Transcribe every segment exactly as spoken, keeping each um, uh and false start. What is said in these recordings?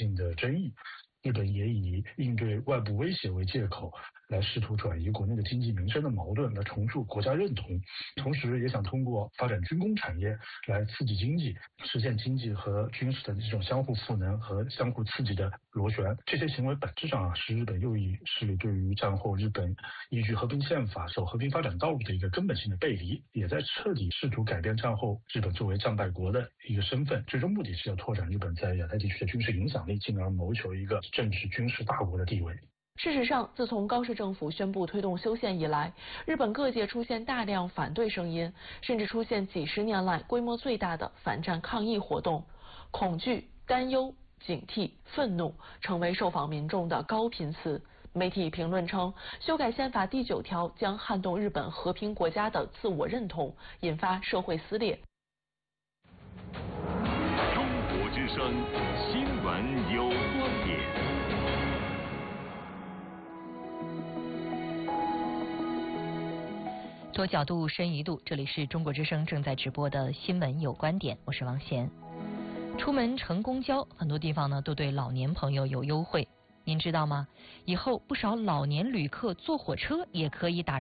性的争议。日本也以应对外部威胁为借口，来试图转移国内的经济民生的矛盾，来重塑国家认同。同时，也想通过发展军工产业来刺激经济，实现经济和军事的这种相互赋能和相互刺激的螺旋。这些行为本质上啊，是日本右翼势力对于战后日本依据和平宪法走和平发展道路的一个根本性的背离，也在彻底试图改变战后日本作为战败国的一个身份。最终目的是要拓展日本在亚太地区的军事影响力，进而谋求一个政治军事大国的地位。 事实上，自从高市政府宣布推动修宪以来，日本各界出现大量反对声音，甚至出现几十年来规模最大的反战抗议活动。恐惧、担忧、警惕、愤怒成为受访民众的高频词。媒体评论称，修改宪法第九条将撼动日本和平国家的自我认同，引发社会撕裂。 中国之声新闻有观点。 多角度，深一度，这里是中国之声正在直播的新闻有观点，我是王贤。出门乘公交，很多地方呢都对老年朋友有优惠，您知道吗？以后不少老年旅客坐火车也可以打。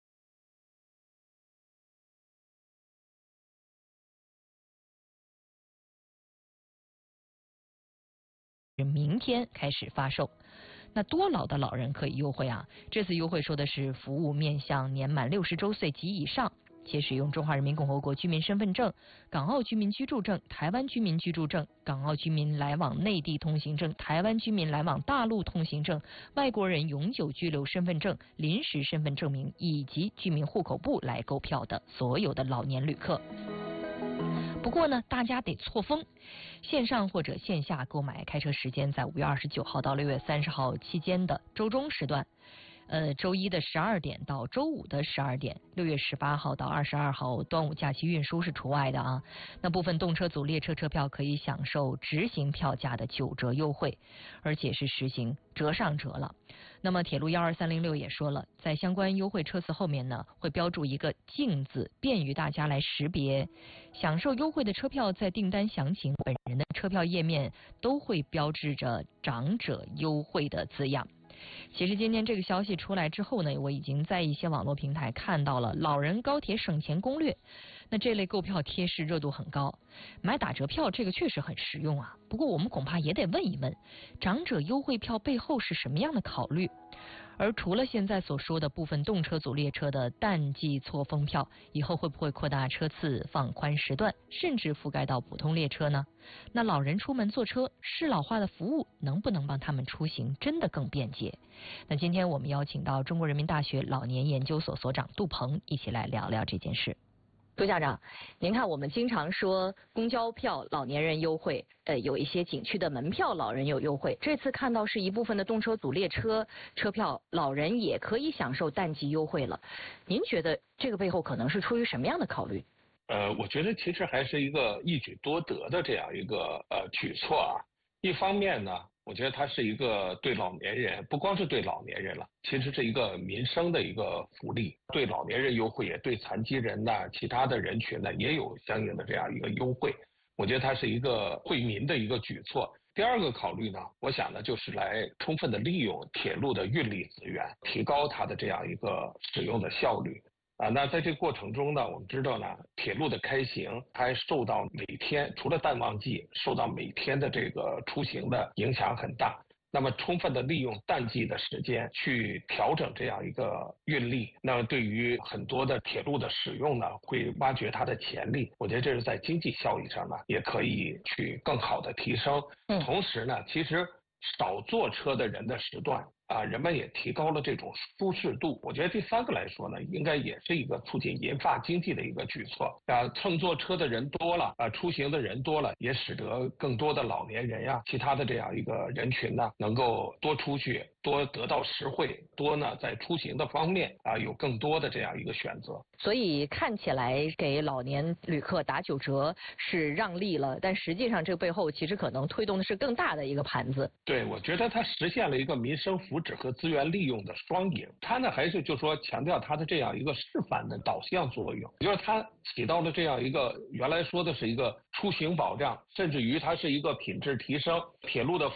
明天开始发售。那多老的老人可以优惠啊！这次优惠说的是服务面向年满六十周岁及以上，且使用中华人民共和国居民身份证、港澳居民居住证、台湾居民居住证、港澳居民来往内地通行证、台湾居民来往大陆通行证、外国人永久居留身份证、临时身份证明以及居民户口簿来购票的所有的老年旅客。不过呢，大家得错峰，线上或者线下购买开车时间在五月二十九号到六月三十号期间的周中时段，呃，周一的十二点到周五的十二点，六月十八号到二十二号端午假期运输是除外的啊。那部分动车组列车车票可以享受直行票价的九折优惠，而且是实行折上折了。那么铁路幺二三零六也说了，在相关优惠车次后面呢，会标注一个镜字，便于大家来识别。享受优惠的车票在订单详情本人的车票页面都会标志着长者优惠的字样。其实今天这个消息出来之后呢，我已经在一些网络平台看到了老人高铁省钱攻略，那这类购票贴士热度很高，买打折票这个确实很实用啊。不过我们恐怕也得问一问，长者优惠票背后是什么样的考虑？而除了现在所说的部分动车组列车的淡季错峰票，以后会不会扩大车次、放宽时段，甚至覆盖到普通列车呢？那老人出门坐车，适老化的服务能不能帮他们出行真的更便捷？那今天我们邀请到中国人民大学老年研究所所长杜鹏一起来聊聊这件事。杜校长，您看我们经常说公交票老年人优惠，呃，有一些景区的门票老人有优惠。这次看到是一部分的动车组列车车票，老人也可以享受淡季优惠了。您觉得这个背后可能是出于什么样的考虑？ 呃，我觉得其实还是一个一举多得的这样一个呃举措啊。一方面呢，我觉得它是一个对老年人，不光是对老年人了，其实是一个民生的一个福利，对老年人优惠，也对残疾人呐、其他的人群呢也有相应的这样一个优惠。我觉得它是一个惠民的一个举措。第二个考虑呢，我想呢就是来充分的利用铁路的运力资源，提高它的这样一个使用的效率。啊，那在这个过程中呢，我们知道呢，铁路的开行它还受到每天除了淡旺季，受到每天的这个出行的影响很大。那么充分的利用淡季的时间去调整这样一个运力，那么对于很多的铁路的使用呢，会挖掘它的潜力。我觉得这是在经济效益上呢，也可以去更好的提升。嗯，同时呢，其实少坐车的人的时段。啊，人们也提高了这种舒适度。我觉得第三个来说呢，应该也是一个促进银发经济的一个举措。啊，乘坐车的人多了，啊，出行的人多了，也使得更多的老年人呀、其他的这样一个人群呢，能够多出去，多得到实惠，多呢在出行的方面啊有更多的这样一个选择。 所以看起来给老年旅客打九折是让利了，但实际上这个背后其实可能推动的是更大的一个盘子。 对，我觉得它实现了一个民生福祉和资源利用的双赢。它呢还是就说强调它的这样一个示范的导向作用，也就是它起到了这样一个原来说的是一个出行保障，甚至于它是一个品质提升铁路的